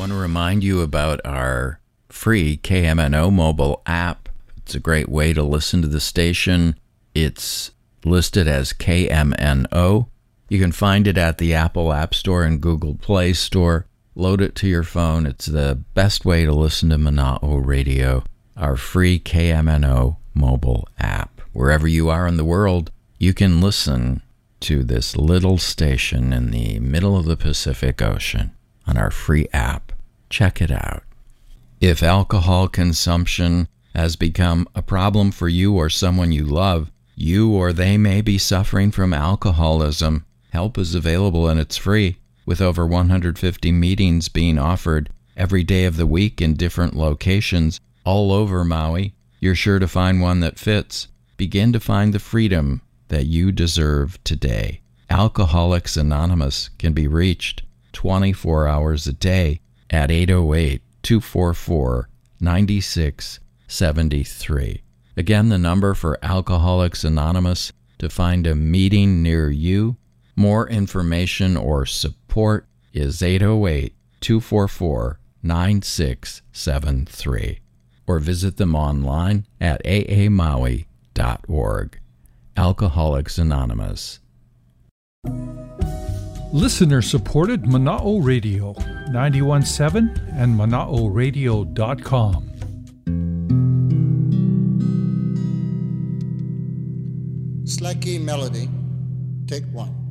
want to remind you about our free KMNO mobile app. It's a great way to listen to the station. It's listed as KMNO. You can find it at the Apple App Store and Google Play Store. Load it to your phone. It's the best way to listen to Mana'o Radio, our free KMNO mobile app. Wherever you are in the world, you can listen to this little station in the middle of the Pacific Ocean on our free app. Check it out. If alcohol consumption has become a problem for you or someone you love, you or they may be suffering from alcoholism. Help is available and it's free, with over 150 meetings being offered every day of the week in different locations all over Maui. You're sure to find one that fits. Begin to find the freedom that you deserve today. Alcoholics Anonymous can be reached 24 hours a day at 808-244-9673. Again, the number for Alcoholics Anonymous to find a meeting near you. More information or support is 808-244-9673. Or visit them online at aamaui.org. Alcoholics Anonymous. Listener-supported Mana'o Radio, 91.7 and Mana'oRadio.com. Slacky melody, take one.